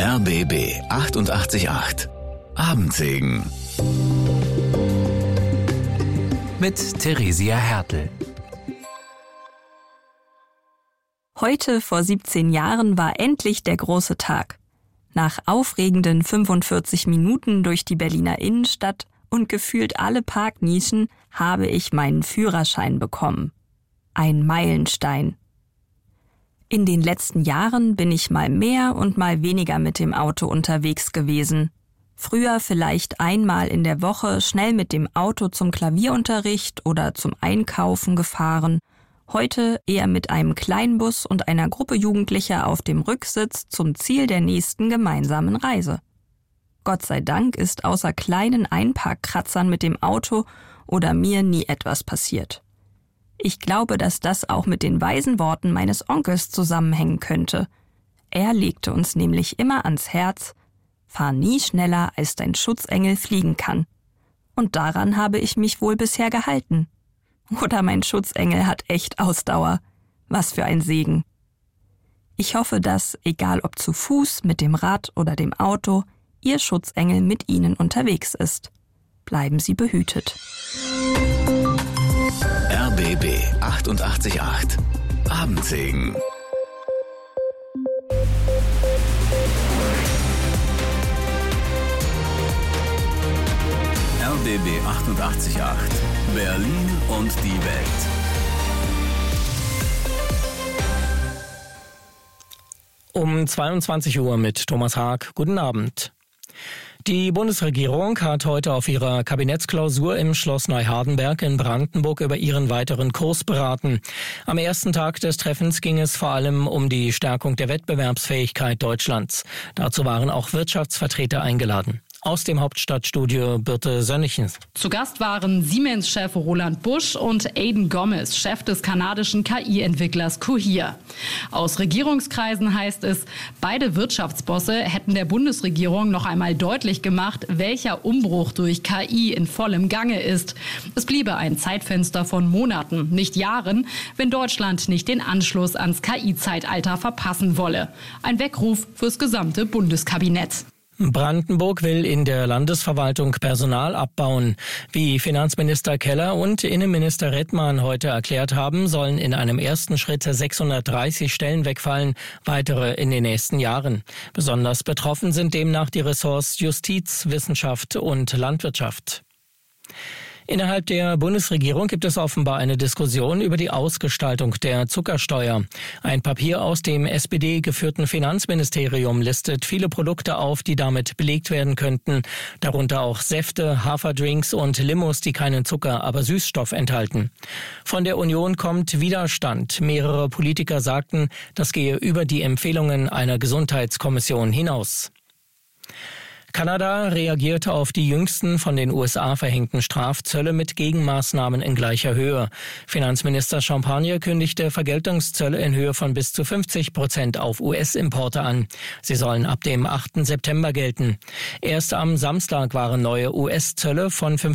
RBB 888 Abendsegen mit Theresia Hertel. Heute vor 17 Jahren war endlich der große Tag. Nach aufregenden 45 Minuten durch die Berliner Innenstadt und gefühlt alle Parknischen habe ich meinen Führerschein bekommen. Ein Meilenstein. In den letzten Jahren bin ich mal mehr und mal weniger mit dem Auto unterwegs gewesen. Früher vielleicht einmal in der Woche schnell mit dem Auto zum Klavierunterricht oder zum Einkaufen gefahren. Heute eher mit einem Kleinbus und einer Gruppe Jugendlicher auf dem Rücksitz zum Ziel der nächsten gemeinsamen Reise. Gott sei Dank ist außer kleinen Einparkkratzern mit dem Auto oder mir nie etwas passiert. Ich glaube, dass das auch mit den weisen Worten meines Onkels zusammenhängen könnte. Er legte uns nämlich immer ans Herz: Fahr nie schneller, als dein Schutzengel fliegen kann. Und daran habe ich mich wohl bisher gehalten. Oder mein Schutzengel hat echt Ausdauer. Was für ein Segen. Ich hoffe, dass, egal ob zu Fuß, mit dem Rad oder dem Auto, Ihr Schutzengel mit Ihnen unterwegs ist. Bleiben Sie behütet. RBB 888 Abendsegen. RBB 888 Berlin und die Welt. Um 22 Uhr mit Thomas Haag. Guten Abend. Die Bundesregierung hat heute auf ihrer Kabinettsklausur im Schloss Neuhardenberg in Brandenburg über ihren weiteren Kurs beraten. Am ersten Tag des Treffens ging es vor allem um die Stärkung der Wettbewerbsfähigkeit Deutschlands. Dazu waren auch Wirtschaftsvertreter eingeladen. Aus dem Hauptstadtstudio Birte Sönnlichen. Zu Gast waren Siemens-Chef Roland Busch und Aidan Gomez, Chef des kanadischen KI-Entwicklers Cohere. Aus Regierungskreisen heißt es, beide Wirtschaftsbosse hätten der Bundesregierung noch einmal deutlich gemacht, welcher Umbruch durch KI in vollem Gange ist. Es bliebe ein Zeitfenster von Monaten, nicht Jahren, wenn Deutschland nicht den Anschluss ans KI-Zeitalter verpassen wolle. Ein Weckruf fürs gesamte Bundeskabinett. Brandenburg will in der Landesverwaltung Personal abbauen. Wie Finanzminister Keller und Innenminister Redmann heute erklärt haben, sollen in einem ersten Schritt 630 Stellen wegfallen, weitere in den nächsten Jahren. Besonders betroffen sind demnach die Ressorts Justiz, Wissenschaft und Landwirtschaft. Innerhalb der Bundesregierung gibt es offenbar eine Diskussion über die Ausgestaltung der Zuckersteuer. Ein Papier aus dem SPD-geführten Finanzministerium listet viele Produkte auf, die damit belegt werden könnten, darunter auch Säfte, Haferdrinks und Limos, die keinen Zucker, aber Süßstoff enthalten. Von der Union kommt Widerstand. Mehrere Politiker sagten, das gehe über die Empfehlungen einer Gesundheitskommission hinaus. Kanada reagierte auf die jüngsten von den USA verhängten Strafzölle mit Gegenmaßnahmen in gleicher Höhe. Finanzminister Champagne kündigte Vergeltungszölle in Höhe von bis zu 50% auf US-Importe an. Sie sollen ab dem 8. September gelten. Erst am Samstag waren neue US-Zölle von